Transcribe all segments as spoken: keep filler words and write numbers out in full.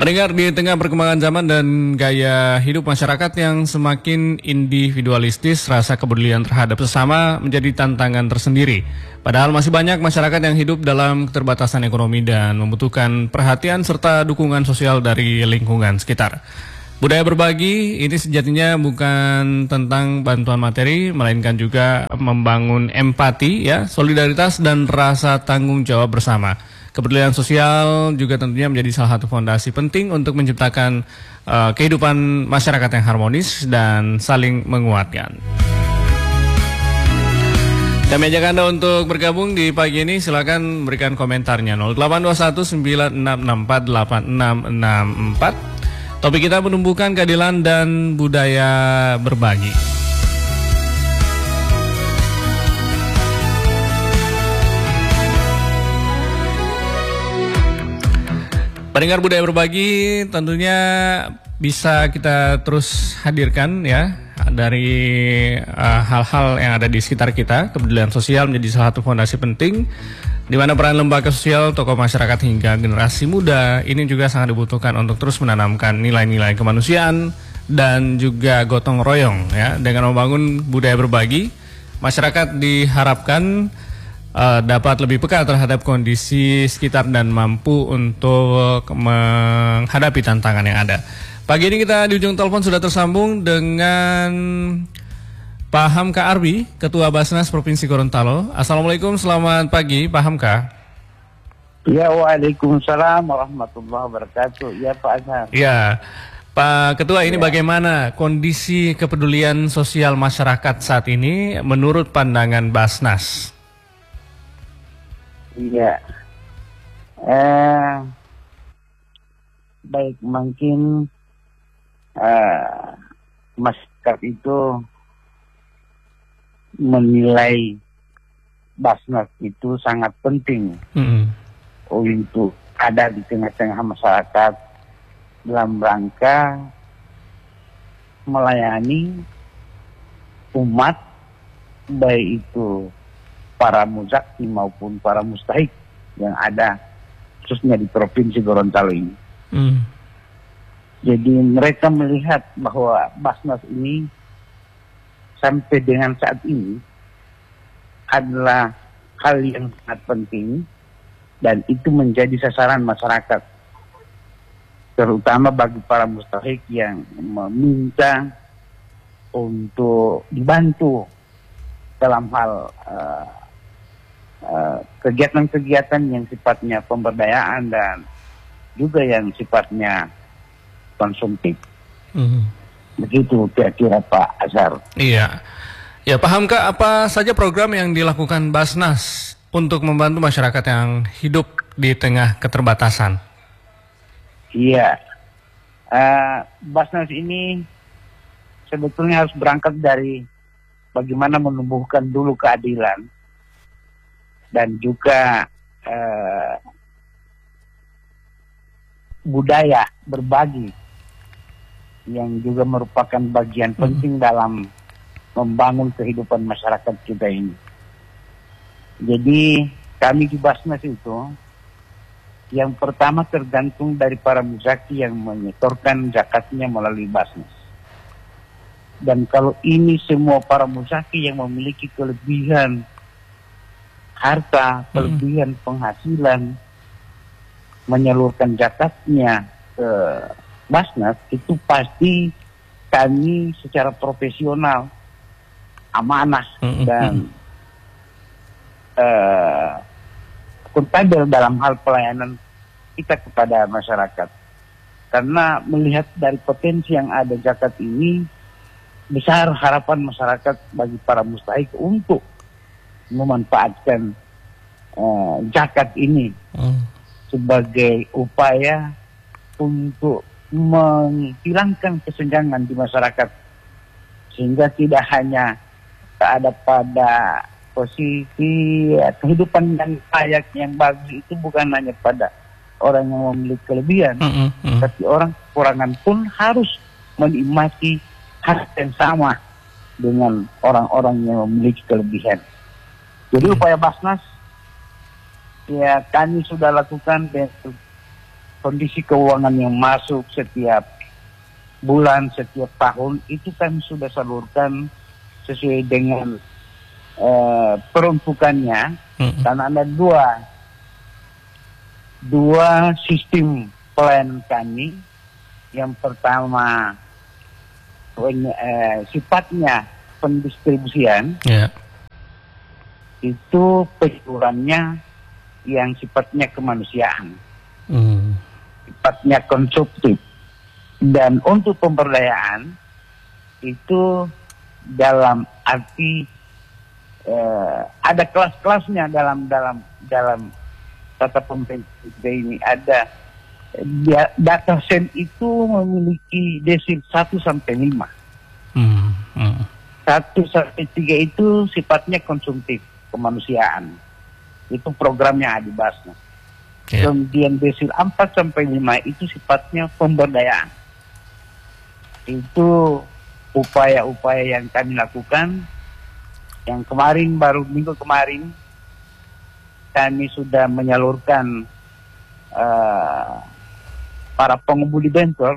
Pendengar, di tengah perkembangan zaman dan gaya hidup masyarakat yang semakin individualistis, rasa kepedulian terhadap sesama menjadi tantangan tersendiri. Padahal masih banyak masyarakat yang hidup dalam keterbatasan ekonomi dan membutuhkan perhatian serta dukungan sosial dari lingkungan sekitar. Budaya berbagi ini sejatinya bukan tentang bantuan materi, melainkan juga membangun empati, ya, solidaritas dan rasa tanggung jawab bersama. Kepedulian sosial juga tentunya menjadi salah satu fondasi penting untuk menciptakan uh, kehidupan masyarakat yang harmonis dan saling menguatkan. Kami ajak Anda untuk bergabung di pagi ini, silakan berikan komentarnya nol delapan dua satu sembilan enam enam empat delapan enam enam empat. Topik kita menumbuhkan keadilan dan budaya berbagi. Pendengar, budaya berbagi tentunya bisa kita terus hadirkan, ya, dari uh, hal-hal yang ada di sekitar kita. Kepedulian sosial menjadi salah satu fondasi penting di mana peran lembaga sosial, tokoh masyarakat hingga generasi muda ini juga sangat dibutuhkan untuk terus menanamkan nilai-nilai kemanusiaan dan juga gotong royong, ya. Dengan membangun budaya berbagi, masyarakat diharapkan Uh, dapat lebih peka terhadap kondisi sekitar dan mampu untuk menghadapi tantangan yang ada. Pagi ini kita di ujung telepon sudah tersambung dengan Pak Hamka Arbi, Ketua Basnas Provinsi Gorontalo. Assalamualaikum, selamat pagi Pak Hamka. Ya, waalaikumsalam warahmatullahi wabarakatuh. Ya Pak Azhar. Ya, Pak Ketua, ini ya. Bagaimana kondisi kepedulian sosial masyarakat saat ini menurut pandangan Basnas? Iya, eh, baik mungkin eh, masyarakat itu menilai Basnas itu sangat penting mm-hmm. untuk ada di tengah-tengah masyarakat dalam rangka melayani umat, baik itu para muzaki maupun para mustahik yang ada khususnya di Provinsi Gorontalo ini. Mm. Jadi mereka melihat bahwa Basnas ini sampai dengan saat ini adalah hal yang sangat penting dan itu menjadi sasaran masyarakat, terutama bagi para mustahik yang meminta untuk dibantu dalam hal uh, Uh, kegiatan-kegiatan yang sifatnya pemberdayaan dan juga yang sifatnya konsumtif. Mm-hmm. Begitu kira-kira Pak Azhar. Iya. Ya, Pak Hamka, apa saja program yang dilakukan Basnas untuk membantu masyarakat yang hidup di tengah keterbatasan? Iya. Uh, Basnas ini sebetulnya harus berangkat dari bagaimana menumbuhkan dulu keadilan dan juga eh, budaya berbagi yang juga merupakan bagian penting hmm. dalam membangun kehidupan masyarakat kita ini. Jadi kami di Basnas itu yang pertama tergantung dari para muzaki yang menyetorkan zakatnya melalui Basnas. Dan kalau ini semua para muzaki yang memiliki kelebihan harta, kelebihan hmm. penghasilan, menyalurkan zakatnya ke Basnas, itu pasti kami secara profesional, amanah hmm. dan uh, akuntabel dalam hal pelayanan kita kepada masyarakat. Karena melihat dari potensi yang ada zakat ini, besar harapan masyarakat bagi para mustahik untuk memanfaatkan uh, zakat ini hmm. sebagai upaya untuk menghilangkan kesenjangan di masyarakat, sehingga tidak hanya ada pada posisi ya, kehidupan yang layak yang bagus itu bukan hanya pada orang yang memiliki kelebihan, hmm, hmm. tapi orang kekurangan pun harus menikmati hak yang sama dengan orang-orang yang memiliki kelebihan. Jadi upaya Basnas ya kami sudah lakukan kondisi keuangan yang masuk setiap bulan, setiap tahun itu kami sudah salurkan sesuai dengan uh, peruntukannya. Mm-hmm. Karena ada dua dua sistem pelayanan kami. Yang pertama pen, uh, sifatnya pendistribusian, yeah. Itu penyalurannya yang sifatnya kemanusiaan, mm. sifatnya konsumtif. Dan untuk pemberdayaan itu dalam arti eh, ada kelas-kelasnya dalam dalam dalam tata pemerintah ini. Ada dia, data sen itu memiliki desil satu sampai lima. Hmm, hmm. satu sampai tiga itu sifatnya konsumtif, kemanusiaan. Itu programnya Adi Basnas. Yeah. Kemudian desil empat sampai lima itu sifatnya pemberdayaan. Itu upaya-upaya yang kami lakukan. Yang kemarin, baru minggu kemarin, kami sudah menyalurkan uh, para pengemudi bentor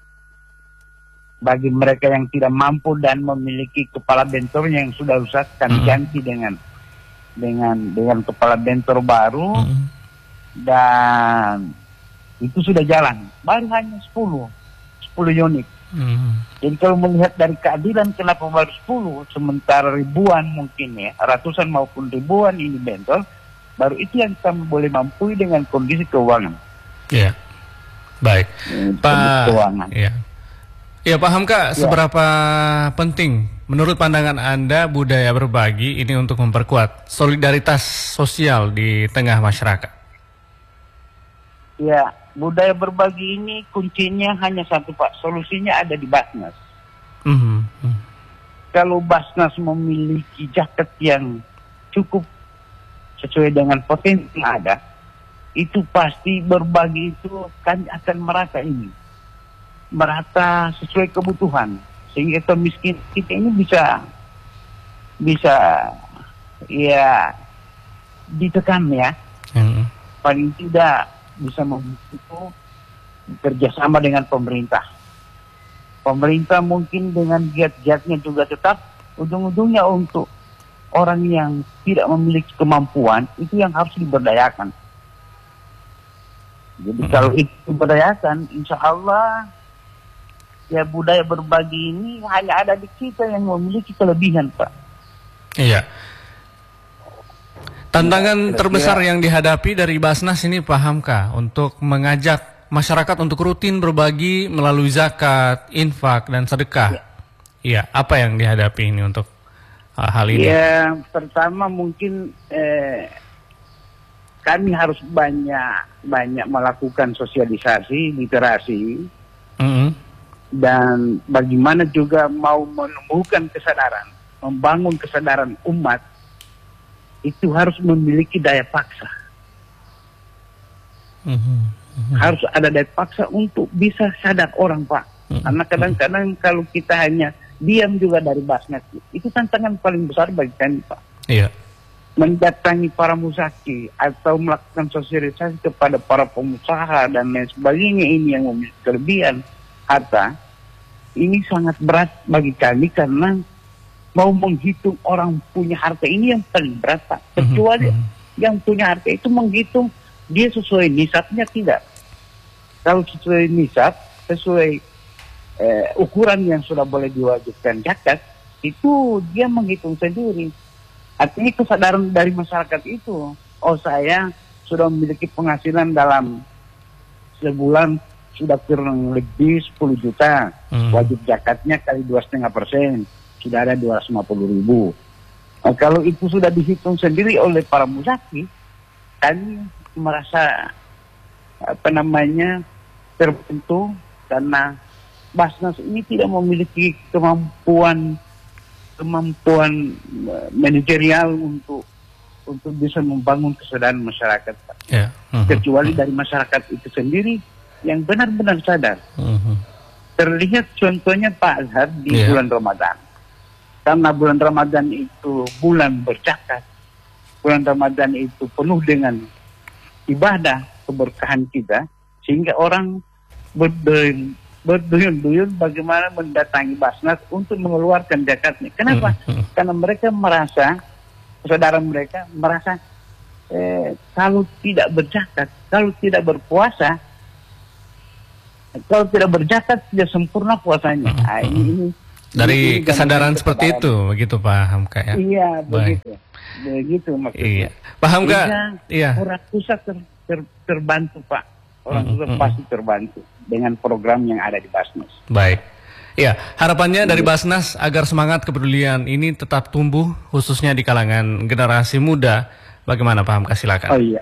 bagi mereka yang tidak mampu dan memiliki kepala bentornya yang sudah rusak, kami ganti dengan dengan dengan kepala bentor baru, mm-hmm. dan itu sudah jalan. Baru hanya sepuluh unit. Hmm. Jadi kalau melihat dari keadilan, kenapa baru sepuluh sementara ribuan mungkin ya, ratusan maupun ribuan ini bentor, baru itu yang kami boleh mampu dengan kondisi keuangan. Iya, baik, hmm, Pak. Keuangan. Ya, ya Pak Hamka, ya. Seberapa penting menurut pandangan Anda budaya berbagi ini untuk memperkuat solidaritas sosial di tengah masyarakat? Ya. Budaya berbagi ini kuncinya hanya satu, Pak. Solusinya ada di Basnas. Mm-hmm. Kalau Basnas memiliki jaket yang cukup sesuai dengan potensi yang ada, itu pasti berbagi itu kan akan merata ini. Merata sesuai kebutuhan. Sehingga kemiskin kita ini bisa bisa ya ditekan ya. Mm-hmm. Paling tidak bisa membantu kerjasama dengan pemerintah. Pemerintah mungkin dengan giat-giatnya juga tetap ujung-ujungnya untuk orang yang tidak memiliki kemampuan itu yang harus diberdayakan. Jadi hmm. kalau itu diberdayakan, insya Allah ya budaya berbagi ini hanya ada di kita yang memiliki kelebihan, Pak. Iya. Tantangan terbesar yang dihadapi dari Basnas ini, Pak Hamka, untuk mengajak masyarakat untuk rutin berbagi melalui zakat, infak, dan sedekah. Iya, apa yang dihadapi ini untuk hal ini? Ya, pertama mungkin eh, kami harus banyak banyak melakukan sosialisasi, literasi, mm-hmm. dan bagaimana juga mau menumbuhkan kesadaran, membangun kesadaran umat. Itu harus memiliki daya paksa. Mm-hmm. Mm-hmm. Harus ada daya paksa untuk bisa sadar orang, Pak. Mm-hmm. Karena kadang-kadang kalau kita hanya diam juga dari Basnas, itu tantangan paling besar bagi kami, Pak. Iya. Mendatangi para musaki atau melakukan sosialisasi kepada para pengusaha dan lain sebagainya ini yang memiliki kelebihan harta, ini sangat berat bagi kami karena mau menghitung orang punya harta ini yang paling berat, Pak. Kecuali mm-hmm. yang punya harta itu menghitung dia sesuai nisabnya tidak. Kalau sesuai nisab, sesuai eh, ukuran yang sudah boleh diwajibkan zakat, itu dia menghitung sendiri. Artinya kesadaran dari masyarakat itu, oh saya sudah memiliki penghasilan dalam sebulan sudah kurang lebih sepuluh juta, mm-hmm. wajib zakatnya kali dua setengah persen. Sudah ada dua ratus lima puluh ribu. Nah, kalau itu sudah dihitung sendiri oleh para muzaki, kami merasa apa namanya terbentuk karena Basnas ini tidak memiliki kemampuan kemampuan manajerial untuk untuk bisa membangun kesadaran masyarakat, Pak. Yeah. Uh-huh. Kecuali dari masyarakat itu sendiri yang benar-benar sadar. Uh-huh. Terlihat contohnya Pak Azhar di yeah. bulan Ramadan. Karena bulan Ramadan itu bulan berzakat, bulan Ramadan itu penuh dengan ibadah, keberkahan kita, sehingga orang berduyun berduyun-duyun bagaimana mendatangi Basnas untuk mengeluarkan zakatnya. Kenapa? Hmm. Karena mereka merasa, saudara mereka merasa eh, kalau tidak berzakat, kalau tidak berpuasa, kalau tidak berzakat tidak sempurna puasanya. Hmm. Nah, ini, ini dari ini kesadaran seperti itu, begitu Pak Hamka ya? Iya, begitu. Begitu maksudnya. Iya. Pak Hamka, iya. Orang pusat ter, ter, terbantu Pak. Orang hmm. pusat pasti terbantu dengan program yang ada di Basnas. Baik. Ya, harapannya dari Basnas agar semangat kepedulian ini tetap tumbuh, khususnya di kalangan generasi muda. Bagaimana Pak Hamka, silakan. Oh iya.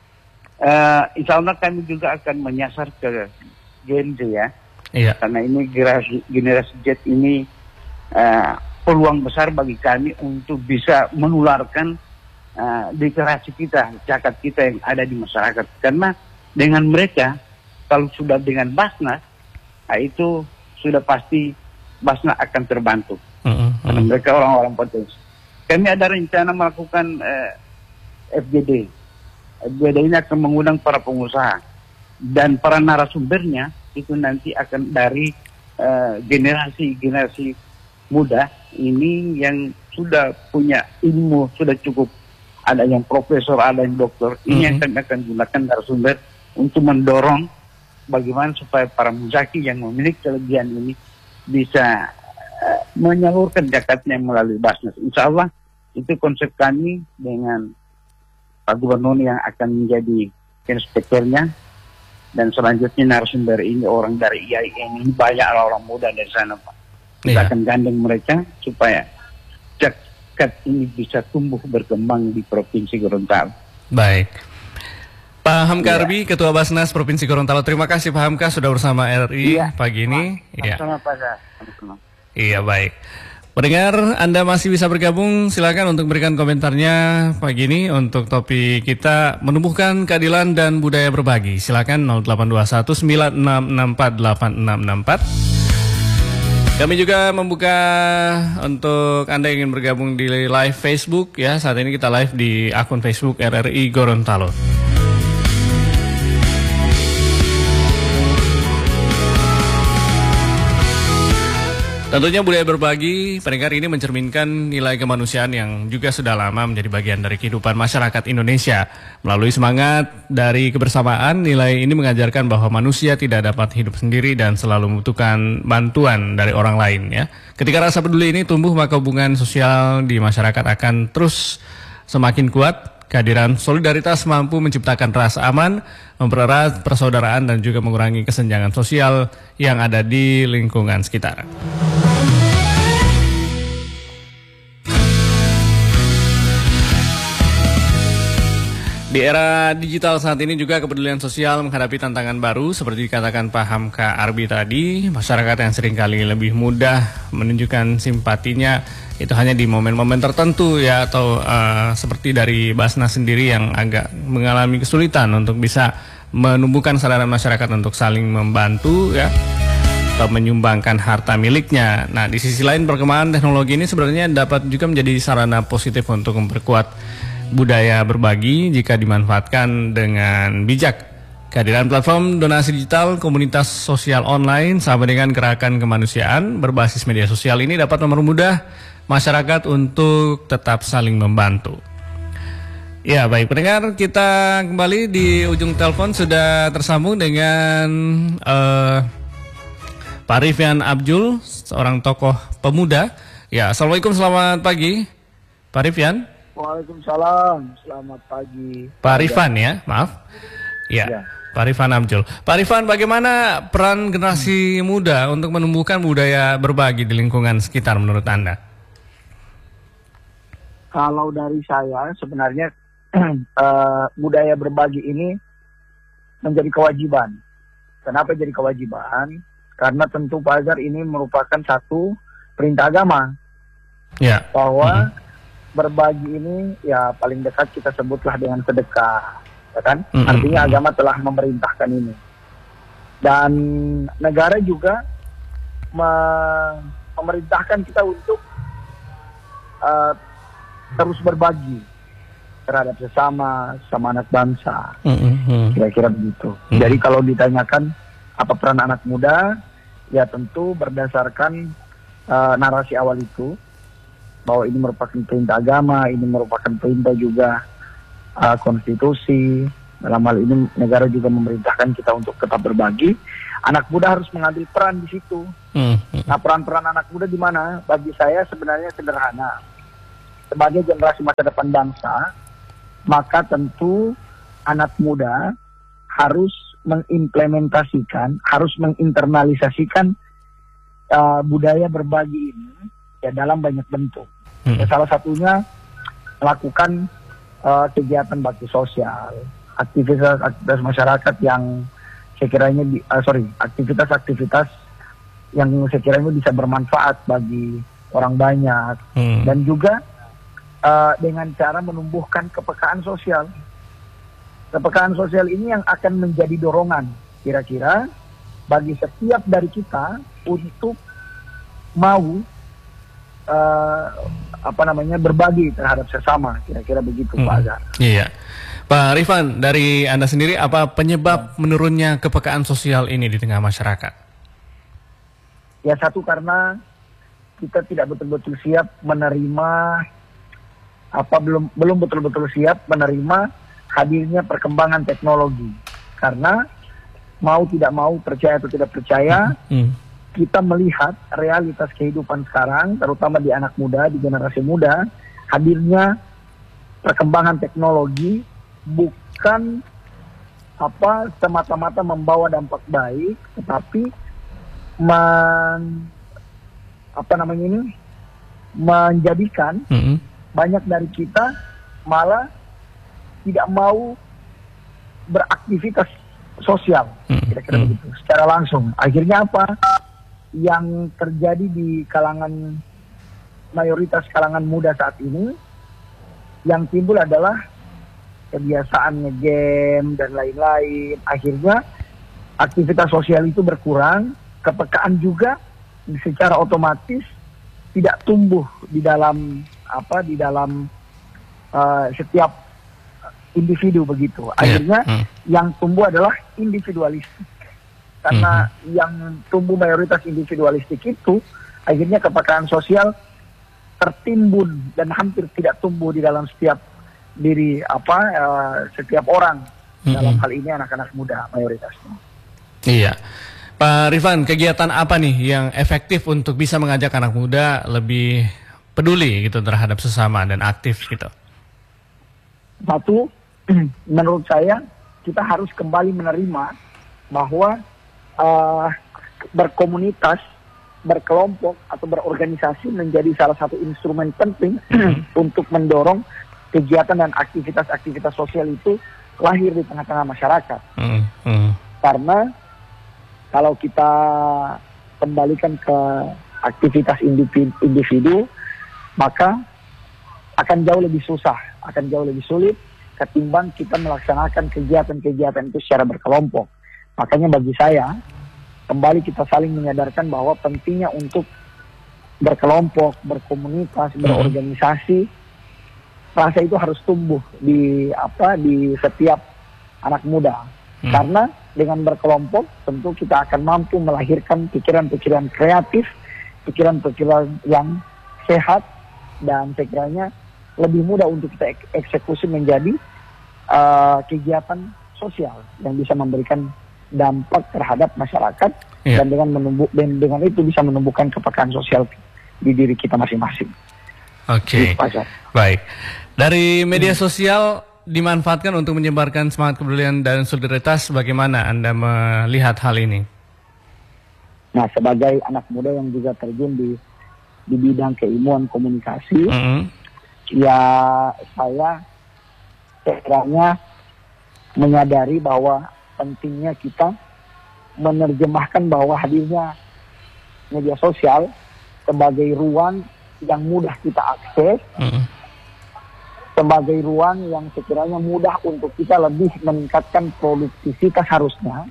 Uh, insya Allah kami juga akan menyasar ke Gen Z ya. Iya. Karena ini generasi, generasi Z ini uh, peluang besar bagi kami untuk bisa menularkan uh, literasi kita, zakat kita yang ada di masyarakat. Karena dengan mereka, kalau sudah dengan Basnas, nah itu sudah pasti Basnas akan terbantu. Uh, uh. Karena mereka orang-orang potensi. Kami ada rencana melakukan uh, F G D. F G D ini akan mengundang para pengusaha. Dan para narasumbernya itu nanti akan dari generasi-generasi uh, muda ini yang sudah punya ilmu, sudah cukup. Ada yang profesor, ada yang dokter. Ini uh-huh. yang kami akan gunakan narasumber untuk mendorong bagaimana supaya para muzaki yang memiliki kelebihan ini bisa uh, menyalurkan zakatnya melalui Basnas. Insya Allah itu konsep kami dengan Pak Gubernur yang akan menjadi inspekturnya, dan selanjutnya narasumber ini orang dari I A I N, ini banyak orang muda dari sana Pak. Kita iya. akan gandeng mereka supaya zakat ini bisa tumbuh berkembang di Provinsi Gorontalo. Baik. Pak Hamka iya. Arbi, Ketua Basnas Provinsi Gorontalo. Terima kasih Pak Hamka sudah bersama R I iya. pagi ini. Iya. Iya, baik. Pendengar, Anda masih bisa bergabung, silakan untuk berikan komentarnya pagi ini untuk topik kita menumbuhkan keadilan dan budaya berbagi. Silakan nol delapan dua satu sembilan enam enam empat delapan enam enam empat. Kami juga membuka untuk Anda yang ingin bergabung di live Facebook ya. Saat ini kita live di akun Facebook R R I Gorontalo. Tentunya budaya berbagi pendengar ini mencerminkan nilai kemanusiaan yang juga sudah lama menjadi bagian dari kehidupan masyarakat Indonesia. Melalui semangat dari kebersamaan, nilai ini mengajarkan bahwa manusia tidak dapat hidup sendiri dan selalu membutuhkan bantuan dari orang lain ya. Ketika rasa peduli ini tumbuh, maka hubungan sosial di masyarakat akan terus semakin kuat. Kehadiran solidaritas mampu menciptakan rasa aman, mempererat persaudaraan dan juga mengurangi kesenjangan sosial yang ada di lingkungan sekitar. Di era digital saat ini juga kepedulian sosial menghadapi tantangan baru seperti dikatakan Pak Hamka Arbi tadi. Masyarakat yang seringkali lebih mudah menunjukkan simpatinya itu hanya di momen-momen tertentu ya, atau uh, seperti dari Basnas sendiri yang agak mengalami kesulitan untuk bisa menumbuhkan kesadaran masyarakat untuk saling membantu ya, atau menyumbangkan harta miliknya. Nah, di sisi lain perkembangan teknologi ini sebenarnya dapat juga menjadi sarana positif untuk memperkuat budaya berbagi jika dimanfaatkan dengan bijak. Kehadiran platform donasi digital, komunitas sosial online, sama dengan gerakan kemanusiaan berbasis media sosial ini dapat mempermudah masyarakat untuk tetap saling membantu. Ya, baik pendengar, kita kembali di ujung telepon sudah tersambung dengan uh, Pak Rifyan Abjul, seorang tokoh pemuda. Ya, assalamualaikum, selamat pagi, Pak Rifyan. Waalaikumsalam, selamat pagi. Pak Rifan ya, maaf. Ya, ya. Pak Rifan Abjul. Pak Rifan, bagaimana peran generasi hmm. muda untuk menumbuhkan budaya berbagi di lingkungan sekitar menurut Anda? Kalau dari saya, sebenarnya uh, budaya berbagi ini menjadi kewajiban. Kenapa jadi kewajiban? Karena tentu Fajar ini merupakan satu perintah agama. Ya. Bahwa hmm. berbagi ini ya paling dekat kita sebutlah dengan sedekah, ya kan? Mm-hmm. Artinya agama telah memerintahkan ini. Dan negara juga me- memerintahkan kita untuk uh, terus berbagi. terhadap sesama, sama anak bangsa. Mm-hmm. Kira-kira begitu. Mm-hmm. Jadi kalau ditanyakan apa peran anak muda, ya tentu berdasarkan uh, narasi awal itu, bahwa ini merupakan perintah agama, ini merupakan perintah juga uh, konstitusi. Dalam hal ini negara juga memerintahkan kita untuk tetap berbagi. Anak muda harus mengambil peran di situ. Mm-hmm. Nah, peran-peran anak muda di mana? Bagi saya sebenarnya sederhana. Sebagai generasi masa depan bangsa, maka tentu anak muda harus mengimplementasikan, harus menginternalisasikan uh, budaya berbagi ini ya dalam banyak bentuk. Hmm. Ya, salah satunya melakukan uh, kegiatan bakti sosial, aktivitas-aktivitas masyarakat yang sekiranya di, uh, sorry, aktivitas-aktivitas yang sekiranya bisa bermanfaat bagi orang banyak, hmm. dan juga uh, dengan cara menumbuhkan kepekaan sosial. Kepekaan sosial ini yang akan menjadi dorongan kira-kira bagi setiap dari kita untuk mau uh, apa namanya berbagi terhadap sesama, kira-kira begitu, hmm. Pak Azhar. Iya, Pak Rifan, dari Anda sendiri apa penyebab menurunnya kepekaan sosial ini di tengah masyarakat? Ya, satu karena kita tidak betul-betul siap menerima apa belum belum betul-betul siap menerima hadirnya perkembangan teknologi. Karena mau tidak mau, percaya atau tidak percaya, hmm. kita melihat realitas kehidupan sekarang, terutama di anak muda, di generasi muda, hadirnya perkembangan teknologi bukan apa semata-mata membawa dampak baik, tetapi men, apa namanya ini menjadikan hmm. banyak dari kita malah tidak mau beraktivitas sosial, kira-kira hmm. begitu, secara langsung. Akhirnya apa? Yang terjadi di kalangan mayoritas kalangan muda saat ini, yang timbul adalah kebiasaan nge-game dan lain-lain. Akhirnya aktivitas sosial itu berkurang, kepekaan juga secara otomatis tidak tumbuh di dalam apa di dalam uh, setiap individu begitu. Akhirnya yeah. hmm. yang tumbuh adalah individualistik. Karena hmm. yang tumbuh mayoritas individualistik itu, akhirnya kepekaan sosial tertimbun dan hampir tidak tumbuh di dalam setiap diri apa uh, setiap orang. Hmm. Dalam hal ini anak-anak muda mayoritasnya. Iya. Pak Rifan, kegiatan apa nih yang efektif untuk bisa mengajak anak muda lebih peduli gitu terhadap sesama dan aktif gitu? Satu, menurut saya kita harus kembali menerima bahwa uh, berkomunitas, berkelompok atau berorganisasi menjadi salah satu instrumen penting untuk mendorong kegiatan dan aktivitas-aktivitas sosial itu lahir di tengah-tengah masyarakat. Mm -hmm. Karena kalau kita kembalikan ke aktivitas individu, individu, maka akan jauh lebih susah, akan jauh lebih sulit ketimbang kita melaksanakan kegiatan-kegiatan itu secara berkelompok. Makanya bagi saya, kembali kita saling menyadarkan bahwa pentingnya untuk berkelompok, berkomunitas, berorganisasi, rasa itu harus tumbuh di apa di setiap anak muda. Hmm. Karena dengan berkelompok tentu kita akan mampu melahirkan pikiran-pikiran kreatif, pikiran-pikiran yang sehat, dan sekiranya lebih mudah untuk kita ek eksekusi menjadi uh, kegiatan sosial yang bisa memberikan dampak terhadap masyarakat, yeah. dan dengan menumbuh dan dengan itu bisa menumbuhkan kepekaan sosial di diri kita masing-masing. Oke, okay. Baik. Dari media sosial dimanfaatkan untuk menyebarkan semangat kepedulian dan solidaritas. Bagaimana Anda melihat hal ini? Nah, sebagai anak muda yang juga terjun di di bidang keilmuan komunikasi, mm-hmm. ya saya sekiranya menyadari bahwa pentingnya kita menerjemahkan bahwa hadirnya media sosial sebagai ruang yang mudah kita akses, mm-hmm. sebagai ruang yang sekiranya mudah untuk kita lebih meningkatkan produktivitas harusnya,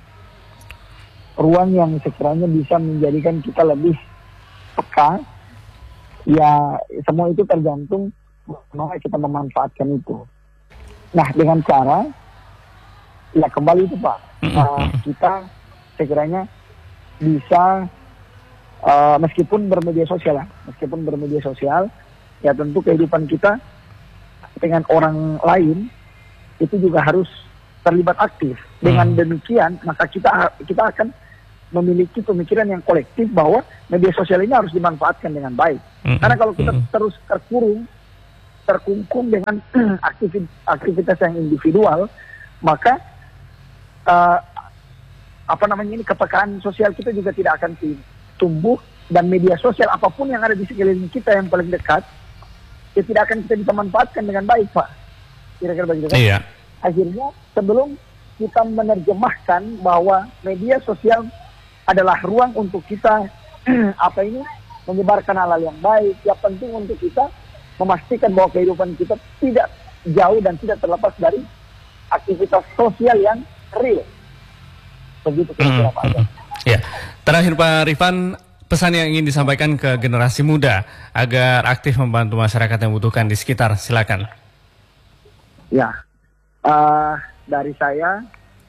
ruang yang sekiranya bisa menjadikan kita lebih peka. Ya, semua itu tergantung bagaimana kita memanfaatkan itu. Nah, dengan cara ya kembali itu Pak, uh, kita sekiranya bisa uh, meskipun bermedia sosial, ya, meskipun bermedia sosial, ya tentu kehidupan kita dengan orang lain itu juga harus terlibat aktif. Dengan hmm. demikian, maka kita kita akan memiliki pemikiran yang kolektif bahwa media sosial ini harus dimanfaatkan dengan baik. Hmm. Karena kalau kita hmm. terus terkurung, terkungkung dengan aktivitas, aktivitas yang individual, maka uh, apa namanya ini kepekaan sosial kita juga tidak akan tumbuh, dan media sosial apapun yang ada di sekeliling kita yang paling dekat, ya tidak akan kita bisa manfaatkan dengan baik, Pak. Kira-kira begitu kan? Iya. Akhirnya sebelum kita menerjemahkan bahwa media sosial adalah ruang untuk kita apa ini menyebarkan hal-hal yang baik, yang penting untuk kita memastikan bahwa kehidupan kita tidak jauh dan tidak terlepas dari aktivitas sosial yang real. Begitu kira-kira Pak. Ya, terakhir Pak Rifan, pesan yang ingin disampaikan ke generasi muda agar aktif membantu masyarakat yang membutuhkan di sekitar, silakan. Ya, uh, dari saya,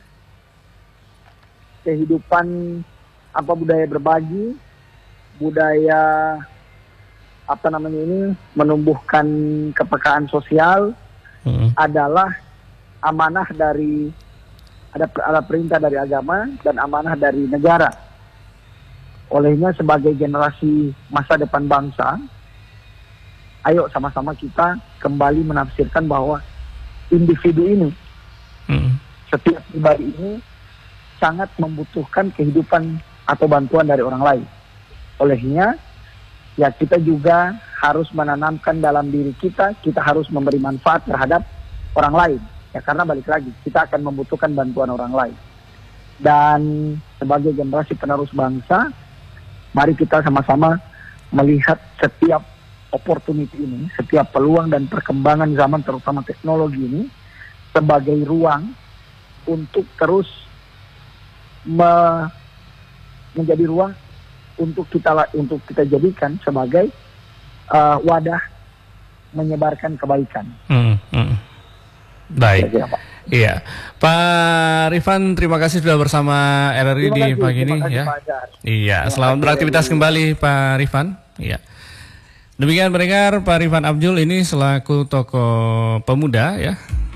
kehidupan apa budaya berbagi, budaya apa namanya ini menumbuhkan kepekaan sosial hmm. adalah amanah dari ada, ada perintah dari agama dan amanah dari negara. Olehnya sebagai generasi masa depan bangsa, ayo sama-sama kita kembali menafsirkan bahwa individu ini, hmm. setiap pribadi ini sangat membutuhkan kehidupan atau bantuan dari orang lain. Olehnya, ya kita juga harus menanamkan dalam diri kita, kita harus memberi manfaat terhadap orang lain. Ya karena balik lagi, kita akan membutuhkan bantuan orang lain. Dan sebagai generasi penerus bangsa, mari kita sama-sama melihat setiap opportunity ini, setiap peluang dan perkembangan zaman terutama teknologi ini sebagai ruang untuk terus me menjadi ruang untuk kita untuk kita jadikan sebagai uh, wadah menyebarkan kebaikan. Hmm, hmm. Baik. Ya, Pak. Iya, Pak Rifan, terima kasih sudah bersama R R I di pagi ini ya. Iya, selamat beraktivitas kembali Pak Rifan. Iya. Demikian pendengar, Pak Rifan Abdul ini selaku tokoh pemuda ya,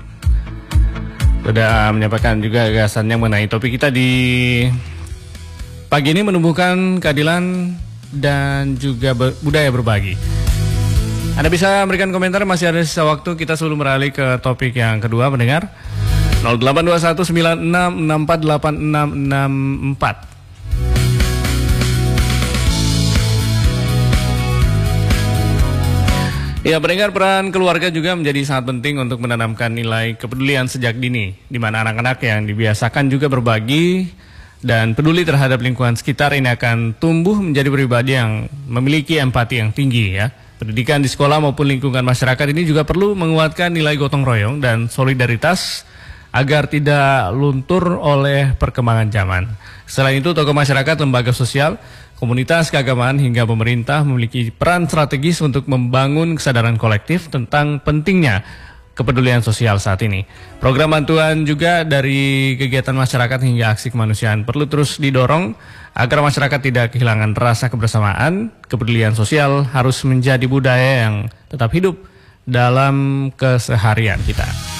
sudah menyampaikan juga gagasannya mengenai topik kita di pagi ini, menumbuhkan keadilan dan juga ber, budaya berbagi. Anda bisa memberikan komentar, masih ada sisa waktu kita sebelum beralih ke topik yang kedua pendengar. nol delapan dua satu sembilan enam enam empat delapan enam enam empat. Ya, pendengar, peran keluarga juga menjadi sangat penting untuk menanamkan nilai kepedulian sejak dini, di mana anak-anak yang dibiasakan juga berbagi dan peduli terhadap lingkungan sekitar ini akan tumbuh menjadi pribadi yang memiliki empati yang tinggi ya. Pendidikan di sekolah maupun lingkungan masyarakat ini juga perlu menguatkan nilai gotong royong dan solidaritas agar tidak luntur oleh perkembangan zaman. Selain itu, tokoh masyarakat, lembaga sosial, komunitas keagamaan hingga pemerintah memiliki peran strategis untuk membangun kesadaran kolektif tentang pentingnya kepedulian sosial saat ini. Program bantuan juga dari kegiatan masyarakat hingga aksi kemanusiaan perlu terus didorong agar masyarakat tidak kehilangan rasa kebersamaan. Kepedulian sosial harus menjadi budaya yang tetap hidup dalam keseharian kita.